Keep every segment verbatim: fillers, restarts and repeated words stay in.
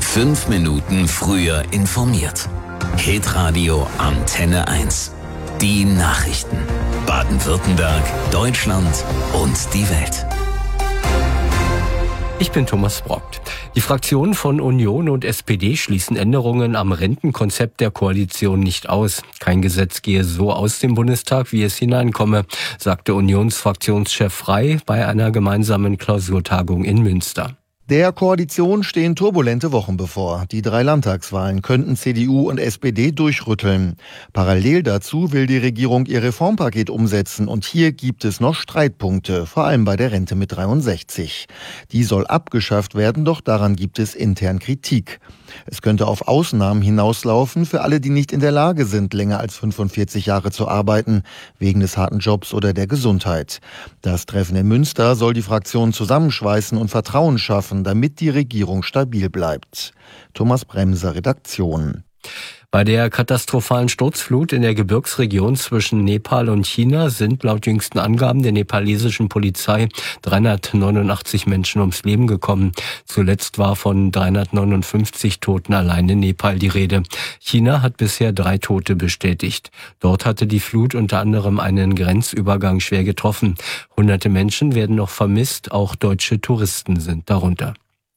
Fünf Minuten früher informiert. Hitradio Antenne eins. Die Nachrichten. Baden-Württemberg, Deutschland und die Welt. Ich bin Thomas Brockt. Die Fraktionen von Union und S P D schließen Änderungen am Rentenkonzept der Koalition nicht aus. Kein Gesetz gehe so aus dem Bundestag, wie es hineinkomme, sagte Unionsfraktionschef Frey bei einer gemeinsamen Klausurtagung in Münster. Der Koalition stehen turbulente Wochen bevor. Die drei Landtagswahlen könnten C D U und S P D durchrütteln. Parallel dazu will die Regierung ihr Reformpaket umsetzen und hier gibt es noch Streitpunkte, vor allem bei der Rente mit dreiundsechzig. Die soll abgeschafft werden, doch daran gibt es intern Kritik. Es könnte auf Ausnahmen hinauslaufen für alle, die nicht in der Lage sind, länger als fünfundvierzig Jahre zu arbeiten, wegen des harten Jobs oder der Gesundheit. Das Treffen in Münster soll die Fraktionen zusammenschweißen und Vertrauen schaffen, damit die Regierung stabil bleibt. Thomas Bremser, Redaktion. Bei der katastrophalen Sturzflut in der Gebirgsregion zwischen Nepal und China sind laut jüngsten Angaben der nepalesischen Polizei dreihundertneunundachtzig Menschen ums Leben gekommen. Zuletzt war von dreihundertneunundfünfzig Toten allein in Nepal die Rede. China hat bisher drei Tote bestätigt. Dort hatte die Flut unter anderem einen Grenzübergang schwer getroffen. Hunderte Menschen werden noch vermisst, auch deutsche Touristen sind darunter.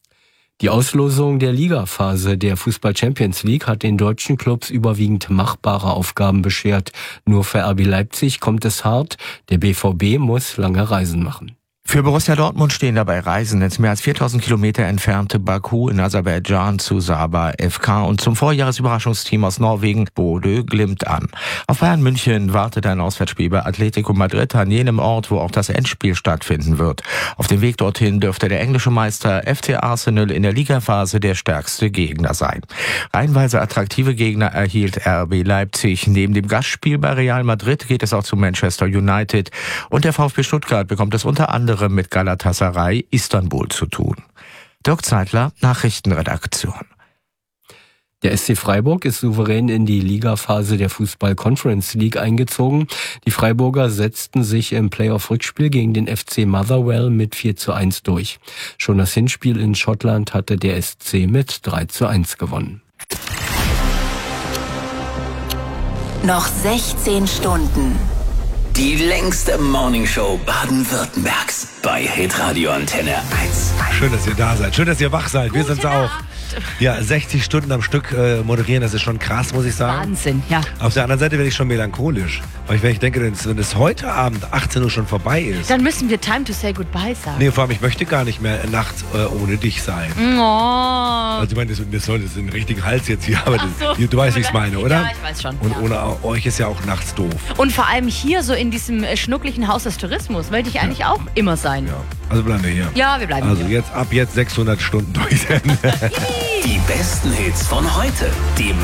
Die Auslosung der Ligaphase der Fußball-Champions League hat den deutschen Clubs überwiegend machbare Aufgaben beschert. Nur für R B Leipzig kommt es hart. Der B V B muss lange Reisen machen. Für Borussia Dortmund stehen dabei Reisen ins mehr als viertausend Kilometer entfernte Baku in Aserbaidschan zu Sabah F K und zum Vorjahresüberraschungsteam aus Norwegen Bodø Glimt an. Auf Bayern München wartet ein Auswärtsspiel bei Atletico Madrid an jenem Ort, wo auch das Endspiel stattfinden wird. Auf dem Weg dorthin dürfte der englische Meister F C Arsenal in der Ligaphase der stärkste Gegner sein. Reihenweise attraktive Gegner erhielt R B Leipzig. Neben dem Gastspiel bei Real Madrid geht es auch zu Manchester United und der VfB Stuttgart bekommt es unter anderem mit Galatasaray Istanbul zu tun. Dirk Zeitler, Nachrichtenredaktion. Der S C Freiburg ist souverän in die Ligaphase der Fußball-Conference League eingezogen. Die Freiburger setzten sich im Playoff-Rückspiel gegen den F C Motherwell mit vier zu eins durch. Schon das Hinspiel in Schottland hatte der S C mit drei zu eins gewonnen. Noch sechzehn Stunden. Die längste Morningshow Baden-Württembergs bei Hitradio Antenne eins. Schön, dass ihr da seid. Schön, dass ihr wach seid. Wir sind's auch. Ja, sechzig Stunden am Stück äh, moderieren, das ist schon krass, muss ich sagen. Wahnsinn, ja. Auf der anderen Seite werde ich schon melancholisch. Weil ich, wenn ich denke, wenn es heute Abend achtzehn Uhr schon vorbei ist. Dann müssen wir Time to say goodbye sagen. Nee, vor allem, ich möchte gar nicht mehr nachts äh, ohne dich sein. Oh. Also ich meine, das, das soll das in den richtigen Hals jetzt hier, aber so, du, du weißt, wie ich es meine, oder? Ja, ich weiß schon. Und ja. ohne euch ist ja auch nachts doof. Und vor allem hier so in diesem äh, schnucklichen Haus des Tourismus möchte ich eigentlich ja. auch immer sein. Ja, also bleiben wir hier. Ja, wir bleiben also hier. Also jetzt ab jetzt sechshundert Stunden durchsenden. Die besten Hits von heute. Die